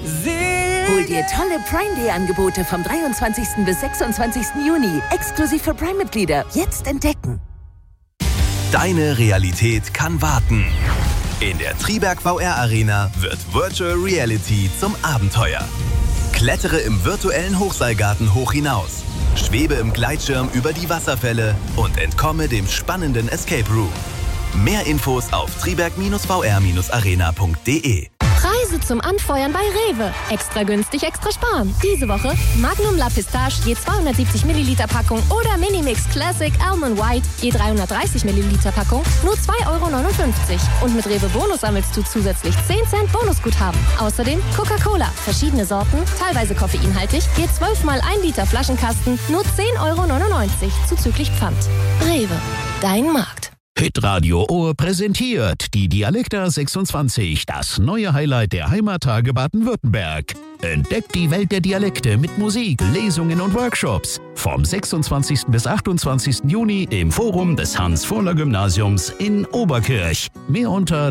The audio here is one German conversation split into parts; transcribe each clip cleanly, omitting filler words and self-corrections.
Hol dir tolle Prime Day Angebote vom 23. bis 26. Juni. Exklusiv für Prime-Mitglieder. Jetzt entdecken. Deine Realität kann warten. In der Triberg VR Arena wird Virtual Reality zum Abenteuer. Klettere im virtuellen Hochseilgarten hoch hinaus. Schwebe im Gleitschirm über die Wasserfälle und entkomme dem spannenden Escape Room. Mehr Infos auf triberg-vr-arena.de. Preise zum Anfeuern bei Rewe. Extra günstig, extra sparen. Diese Woche Magnum La Pistache je 270 Milliliter Packung oder Minimix Classic Almond White je 330 Milliliter Packung nur 2,59 € Und mit Rewe Bonus sammelst du zusätzlich 10 Cent Bonusguthaben. Außerdem Coca-Cola, verschiedene Sorten, teilweise koffeinhaltig, je 12 mal 1 Liter Flaschenkasten nur 10,99 € zuzüglich Pfand. Rewe, dein Markt. Hitradio Ohr präsentiert die Dialekta 26, das neue Highlight der Heimattage Baden-Württemberg. Entdeckt die Welt der Dialekte mit Musik, Lesungen und Workshops. Vom 26. bis 28. Juni im Forum des Hans-Vorler-Gymnasiums in Oberkirch. Mehr unter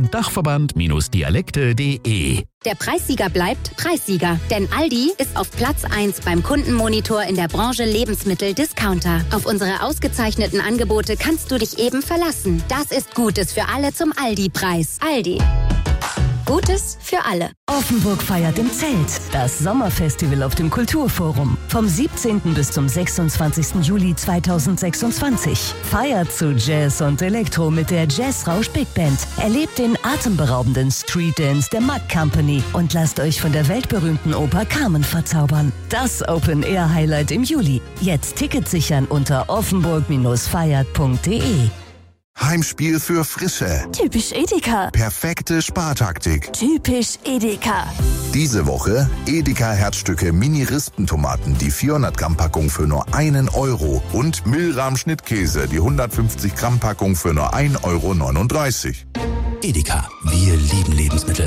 dachverband-dialekte.de. Der Preissieger bleibt Preissieger, denn Aldi ist auf Platz 1 beim Kundenmonitor in der Branche Lebensmittel-Discounter. Auf unsere ausgezeichneten Angebote kannst du dich eben verlassen. Das ist Gutes für alle zum Aldi-Preis. Aldi. Gutes für alle. Offenburg feiert im Zelt. Das Sommerfestival auf dem Kulturforum. Vom 17. bis zum 26. Juli 2026. Feiert zu Jazz und Elektro mit der Jazzrausch Big Band. Erlebt den atemberaubenden Street Dance der Mack Company und lasst euch von der weltberühmten Oper Carmen verzaubern. Das Open-Air-Highlight im Juli. Jetzt Tickets sichern unter offenburg-feiert.de. Heimspiel für Frische. Typisch Edeka. Perfekte Spartaktik. Typisch Edeka. Diese Woche Edeka Herzstücke Mini-Rispentomaten, die 400 Gramm Packung für nur 1 € und Milram Schnittkäse, die 150 Gramm Packung für nur 1,39 €. Edeka, wir lieben Lebensmittel.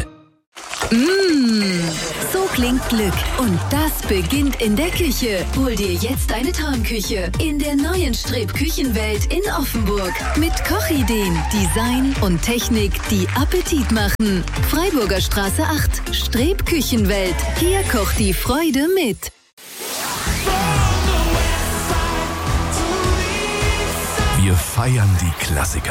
So klingt Glück. Und das beginnt in der Küche. Hol dir jetzt eine Traumküche in der neuen Streb-Küchenwelt in Offenburg. Mit Kochideen, Design und Technik, die Appetit machen. Freiburger Straße 8, Streb-Küchenwelt. Hier kocht die Freude mit. Wir feiern die Klassiker.